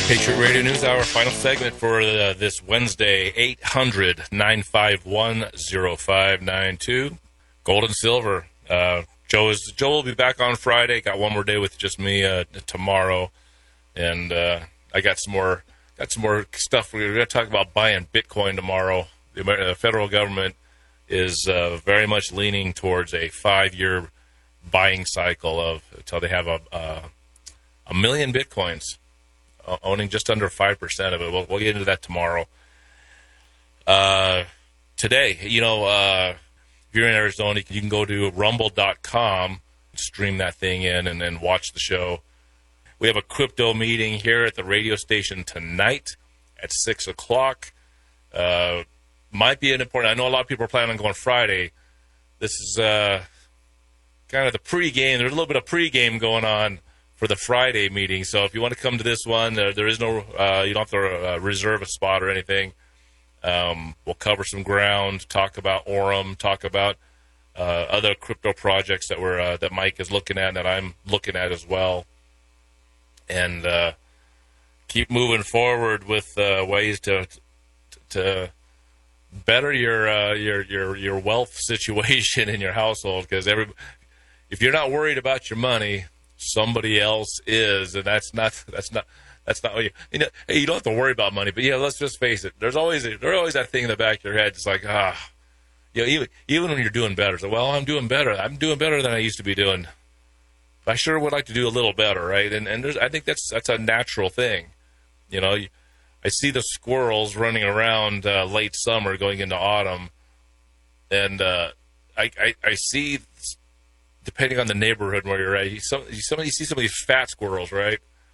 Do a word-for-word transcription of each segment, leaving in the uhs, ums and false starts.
Patriot Radio News Hour, final segment for uh, this Wednesday, eight hundred, nine five one, oh five nine two. Gold and silver. Uh, Joe is Joe will be back on Friday. Got one more day with just me uh, tomorrow, and uh, I got some more got some more stuff. We're going to talk about buying Bitcoin tomorrow. The Amer- uh, federal government is uh, very much leaning towards a five-year buying cycle of until they have a uh, a million Bitcoins, uh, owning just under five percent of it. We'll, we'll get into that tomorrow. Uh, today, you know. Uh, If you're in Arizona, you can go to rumble dot com, stream that thing in, and then watch the show. We have a crypto meeting here at the radio station tonight at six o'clock. Uh, might be an important... I know a lot of people are planning on going Friday. This is uh, kind of the pregame. There's a little bit of pregame going on for the Friday meeting. So if you want to come to this one, there, there is no... Uh, you don't have to uh, reserve a spot or anything. Um, we'll cover some ground, talk about Orem, talk about uh, other crypto projects that we're uh, that Mike is looking at and that I'm looking at as well, and uh, keep moving forward with uh, ways to to better your uh, your your your wealth situation in your household. Because every if you're not worried about your money, somebody else is, and that's not that's not. That's not what you, you know. Hey, you don't have to worry about money, but yeah, let's just face it. There's always a, there's always that thing in the back of your head. It's like ah, you know, even even when you're doing better. So well, I'm doing better. I'm doing better than I used to be doing. I sure would like to do a little better, right? And and there's, I think that's that's a natural thing. You know, I see the squirrels running around uh, late summer, going into autumn, and uh, I, I I see, depending on the neighborhood where you're at, you some you, some, you see some of these fat squirrels, right?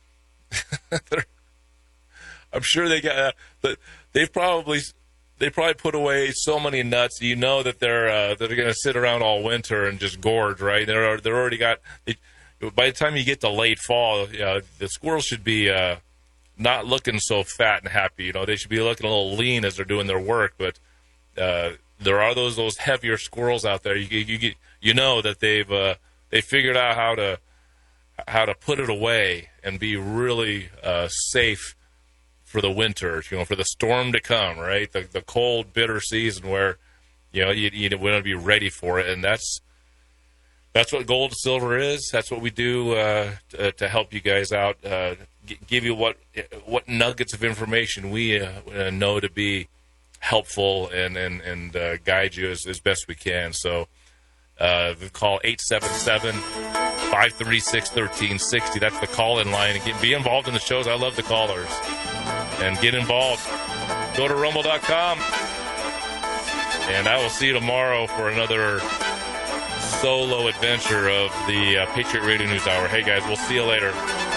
I'm sure they got. Uh, they've probably they probably put away so many nuts. You know that they're uh, that they're going to sit around all winter and just gorge, right? They're they're already got. They, by the time you get to late fall, uh, the squirrels should be uh, not looking so fat and happy. You know, they should be looking a little lean as they're doing their work. But uh, there are those those heavier squirrels out there. You you you, you know that they've uh, they figured out how to. how to put it away and be really uh, safe for the winter, you know, for the storm to come, right? The the cold, bitter season where, you know, you, you want to be ready for it. And that's that's what gold and silver is. That's what we do uh, to, to help you guys out, uh, g- give you what what nuggets of information we uh, know to be helpful and, and, and uh, guide you as, as best we can. So uh, call eight seven seven, five three six, one three six zero. That's the call-in line. And get, be involved in the shows. I love the callers. And get involved. Go to rumble dot com. And I will see you tomorrow for another solo adventure of the uh, Patriot Radio News Hour. Hey, guys, we'll see you later.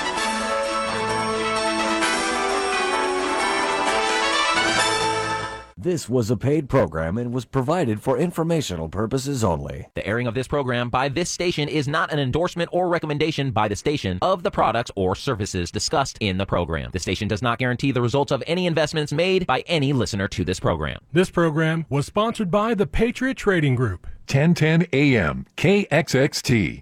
This was a paid program and was provided for informational purposes only. The airing of this program by this station is not an endorsement or recommendation by the station of the products or services discussed in the program. The station does not guarantee the results of any investments made by any listener to this program. This program was sponsored by the Patriot Trading Group. ten ten A M K X X T.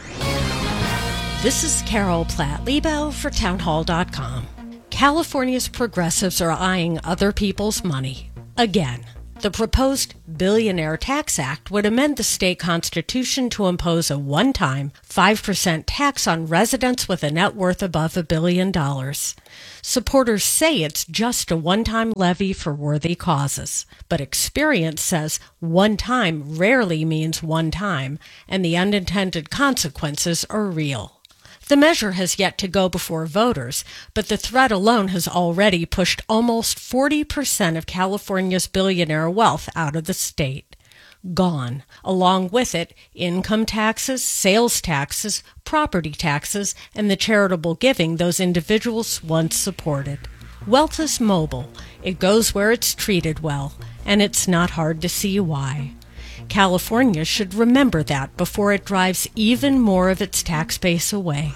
This is Carol Platt-Liebau for townhall dot com. California's progressives are eyeing other people's money. Again, the proposed Billionaire Tax Act would amend the state constitution to impose a one-time five percent tax on residents with a net worth above a billion dollars. Supporters say it's just a one-time levy for worthy causes, but experience says one time rarely means one time, and the unintended consequences are real. The measure has yet to go before voters, but the threat alone has already pushed almost forty percent of California's billionaire wealth out of the state. Gone. Along with it, income taxes, sales taxes, property taxes, and the charitable giving those individuals once supported. Wealth is mobile. It goes where it's treated well, and it's not hard to see why. California should remember that before it drives even more of its tax base away.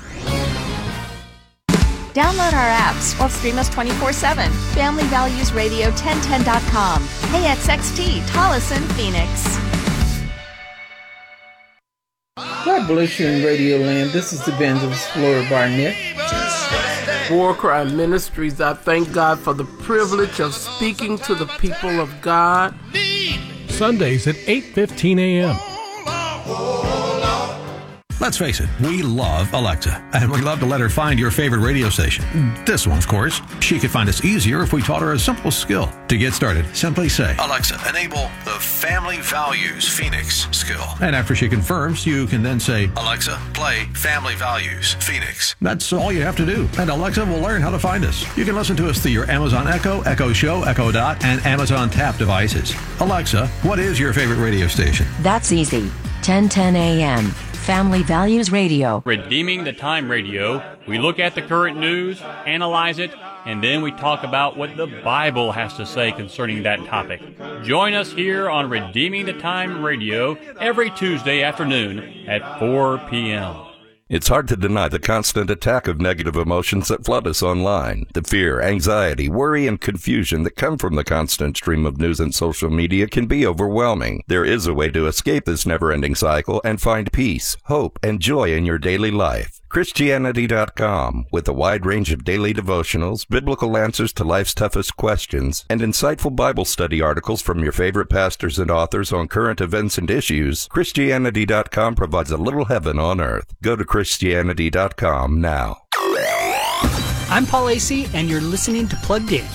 Download our apps or stream us twenty-four seven. Family Values Radio ten ten dot com. K X X T, Tolleson, Phoenix. God bless you in Radio Land. This is Evangelist Flora Barnett. War Cry Ministries. I thank God for the privilege of speaking to the people of God. Sundays at eight fifteen a.m. Let's face it, we love Alexa, and we love to let her find your favorite radio station. This one, of course. She could find us easier if we taught her a simple skill. To get started, simply say, Alexa, enable the Family Values Phoenix skill. And after she confirms, you can then say, Alexa, play Family Values Phoenix. That's all you have to do, and Alexa will learn how to find us. You can listen to us through your Amazon Echo, Echo Show, Echo Dot, and Amazon Tap devices. Alexa, what is your favorite radio station? That's easy. ten ten a.m. Family Values Radio. Redeeming the Time Radio. We look at the current news, analyze it, and then we talk about what the Bible has to say concerning that topic. Join us here on Redeeming the Time Radio every Tuesday afternoon at four p.m. It's hard to deny the constant attack of negative emotions that flood us online. The fear, anxiety, worry, and confusion that come from the constant stream of news and social media can be overwhelming. There is a way to escape this never-ending cycle and find peace, hope, and joy in your daily life. Christianity dot com, with a wide range of daily devotionals, biblical answers to life's toughest questions, and insightful Bible study articles from your favorite pastors and authors on current events and issues, Christianity dot com provides a little heaven on earth. Go to Christianity dot com now. I'm Paul Acey, and you're listening to Plugged In.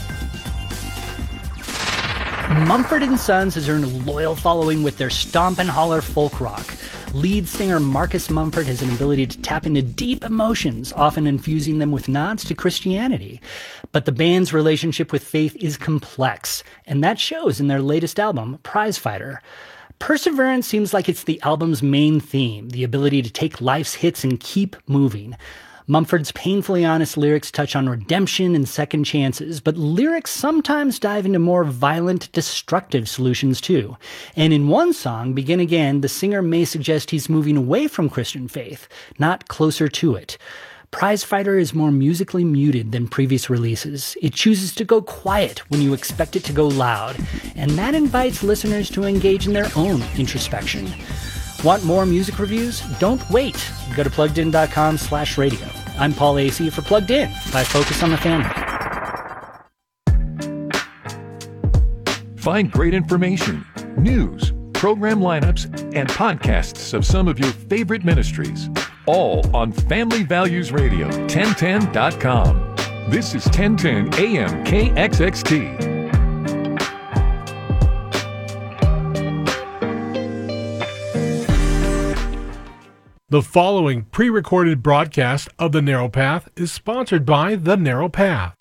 Mumford and Sons has earned a loyal following with their stomp and holler folk rock. Lead singer Marcus Mumford has an ability to tap into deep emotions, often infusing them with nods to Christianity. But the band's relationship with faith is complex, and that shows in their latest album, Prizefighter. Perseverance seems like it's the album's main theme, the ability to take life's hits and keep moving. Mumford's painfully honest lyrics touch on redemption and second chances, but lyrics sometimes dive into more violent, destructive solutions too. And in one song, Begin Again, the singer may suggest he's moving away from Christian faith, not closer to it. Prizefighter is more musically muted than previous releases. It chooses to go quiet when you expect it to go loud, and that invites listeners to engage in their own introspection. Want more music reviews? Don't wait. Go to pluggedin.com slash radio. I'm Paul Acey for Plugged In by Focus on the Family. Find great information, news, program lineups, and podcasts of some of your favorite ministries, all on Family Values Radio, ten ten dot com. This is ten ten A M K X X T. The following pre-recorded broadcast of The Narrow Path is sponsored by The Narrow Path.